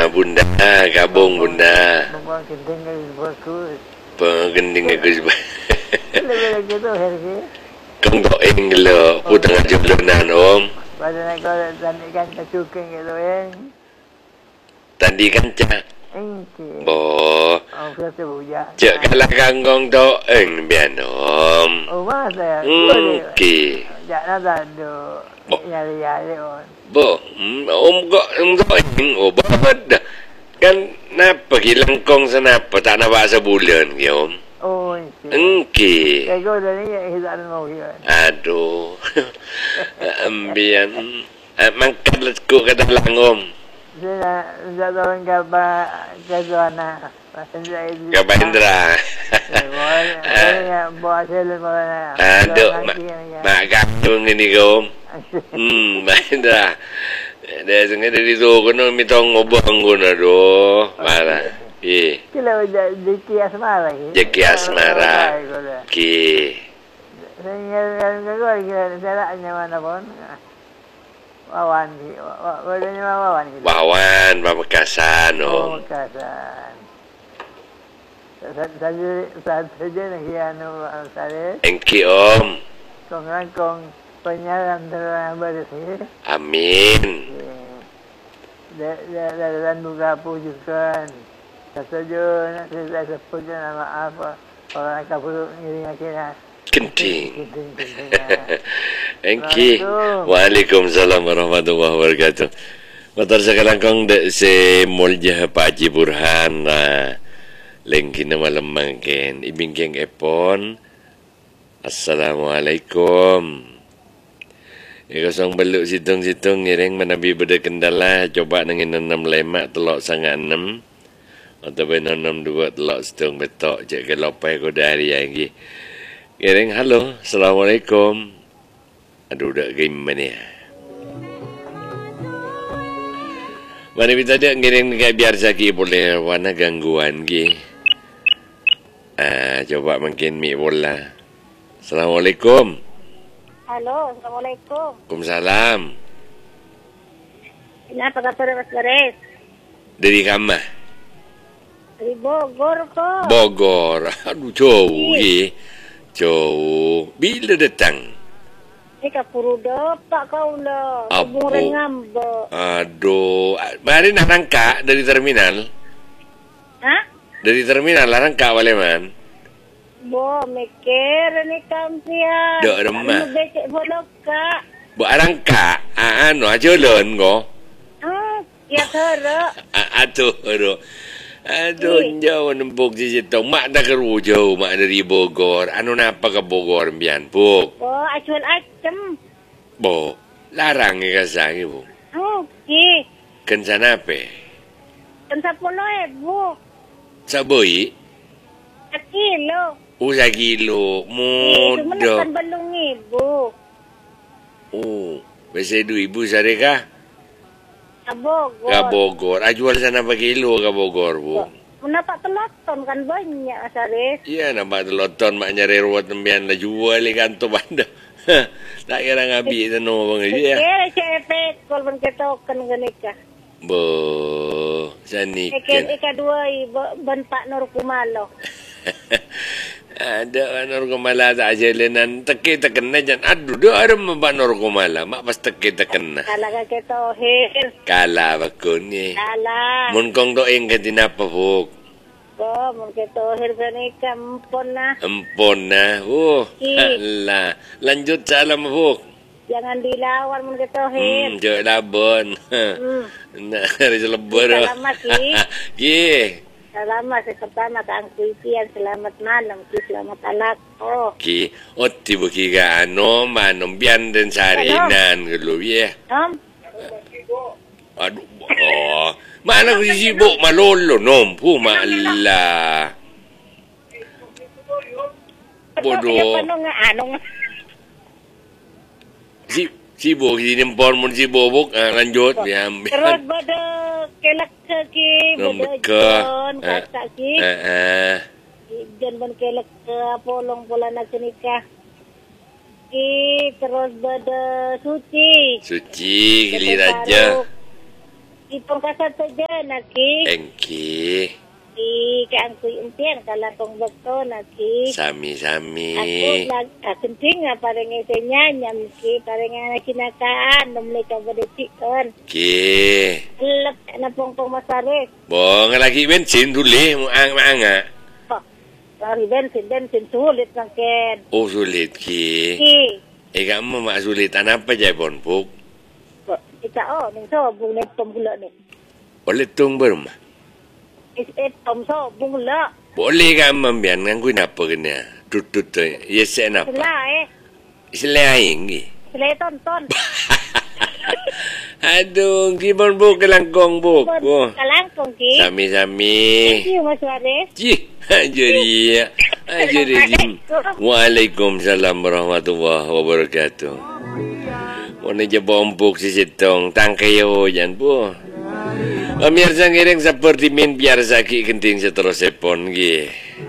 Bunda, gabung Bunda. Membuang gending ke bagus. Pengending aku sebab. Lebih lagi tu hari. Kong tok ing lo, putang jeblonan om. Pada nak kau tandikan kecuking gitu kan. Tadi kan cak. Engke. Bo. Oh, kita buja. Cak kalah kangkong tok ing bian om. Oh, masa. Ki. Jangan tak ada. Nyari-nyari on. Bo, om kok ing oh bada. Kan napa kilangkong senapa tak nak bahasa bulan ki om. Oh, engke. Engki. Kayak kau dah ni kita ada mau kan. Aduh. Ambian. Mangkat letku kata lang om. Saya tahu ke Joanna. Ke Indra. Bawa selen mana. Aduh, mak kacung ini om. Indra. Dia sengaja dari tu kono mitong ngobong kono doh. Mana? Kila Jeki Asmara ki. Jeki Asmara. Ki. Saya mana pun. Wawan ki. Bolehnya Wawan ki. Wawan, Pamekasan om. Pamekasan. Saja nak anu saya. Engki om. Kong penyaran terang bersih. Amin. Dan buka pujukan. Setuju nak saya sebut nama apa orang kabur ngiring akhirnya. Kenting. Engki. Waalaikumsalam warahmatullahi wabarakatuh. Motor sekarang kong de se molja Pak Haji Burhan lengki nama lemangken ibingkeng epon. Assalamualaikum. Kosong beluk situng-situng ngiring menabi beda kendala coba nangin 6 lemak telok sangat 6 atau benar 62 telok situng betok cek ke lopai ko dari lagi. Ngiring halo, assalamualaikum. Aduh dak game mana ya? Mana kita dia ngiring kayak biar saki boleh warna gangguan ki. Coba mungkin mi bola. Assalamualaikum. Halo, Assalamualaikum. Waalaikumsalam. Kenapa kabar Mas Gares? Dari kamah? Dari Bogor kok. Bogor. Aduh jauh ye. Jauh. Bila datang? Ini kapuru dapat kau lah. Hubung ngambek. Aduh. Mari nak rangka dari terminal? Hah? Dari terminal lah rangka boleh man? Bo, mikir ni kampian. Dok remah. Anu becek bolok kak. Buat rangka. Anu ajalan ko. Ya teruk. Aduh. Aduh, jauh nempuk di situ. Mak dah keru jauh, mak dari Bogor. Anu napa ke Bogor, bian, Puk? Bo, acuan acem. Bo, larang ya kasang ibu. Ki. Kan sana apa? Kan 10.000. Saboi? 1 kilo. 1 kilo. Itu Mudah. menekan belum ibu. Oh, biasa ibu sareka? Ke Bogor. Ke Bogor. Jual sana berapa kilo ke Bogor, Bu? Mendapat teloton kan banyak, Asaris. Iya, nampak teloton mak nyari ruwet nembian lah jual ikan tu banda. Tak kira ngabi itu no bang dia. Kira cepet kalau pun kita akan genika. Bo, sani Ikan dua bentak nur kumalo. Ada nur kumala tak jalanan teki tekena jan aduh dia ada mbak nur kumala mak pas teki tekena. Kalau kita hil. Kala bakun ni. Kala. Mun kong doeng kantina apa Fuk? Bo, mun kita hil genika empon na. Empon na. Allah. Lanjut salam Fuk. Jangan dilawan mun kita hil. Jok labon. Nah, hari selebur. Selamat ki. Ki. Selamat pertama ke Angkuitian. Selamat malam ki. Selamat anak. Ki. Tiba ki ka manom bian dan sarinan kalau ya. Aduh. Mana ko sibuk malolo nom pu maala. Bodoh. Sibuk si nempon mun sibuk lanjut ya. Terus pada kelak ki jon kakak ki. Jon ban kelak polong pola nak nikah. Ki terus pada suci. Suci gilir aja. Ipon kasat saja naki. Engki. Di keangkui impian kalau kong bekto naki. Sami-sami. Aku kenting parang esenya nyamki parang kinakaan nomle ka badetikan. Ki. Lep na pong masares. Bong lagi bensin dulu maanga. Dari bensin sulit nangken. Oh sulit ki. Kamu mak sulitan apa jay bonpuk? Kita ning so bung nek tom gula ni. Boleh tung berma. Tom so bung gula. Boleh kamu biar ngangguin apa kena? Tutut tu, yes apa? Selain ni. Selain ton. Aduh, gimana buk kelangkong buk? Kelangkong ki. Sami-sami. Thank you Mas Waris. Jadi. Waalaikumsalam warahmatullahi wabarakatuh. Mana je bompuk si sitong tangkayo jan po. Pemirsa ngiring seperti min biar sakit kenting seterus sepon gi.